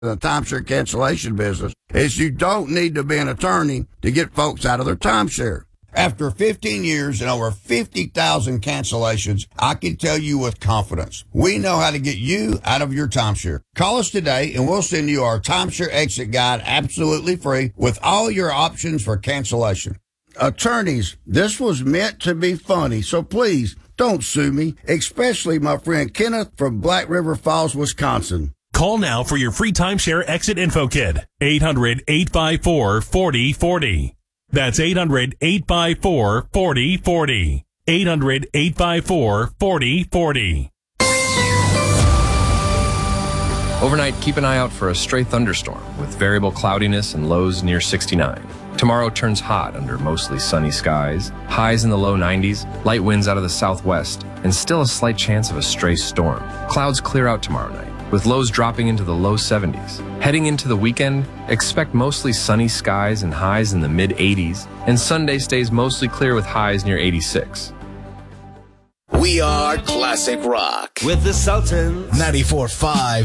the timeshare cancellation business is you don't need to be an attorney to get folks out of their timeshare. After 15 years and over 50,000 cancellations, I can tell you with confidence, we know how to get you out of your timeshare. Call us today and we'll send you our timeshare exit guide absolutely free with all your options for cancellation. Attorneys, this was meant to be funny, so please don't sue me, especially my friend Kenneth from Black River Falls, Wisconsin. Call now for your free timeshare exit info kit. 800-854-4040. That's 800-854-4040. 800-854-4040. Overnight, keep an eye out for a stray thunderstorm with variable cloudiness and lows near 69. Tomorrow turns hot under mostly sunny skies, highs in the low 90s, light winds out of the southwest, and still a slight chance of a stray storm. Clouds clear out tomorrow night, with lows dropping into the low 70s. Heading into the weekend, expect mostly sunny skies and highs in the mid-80s, and Sunday stays mostly clear with highs near 86. We are classic rock with the Sultans. 94.5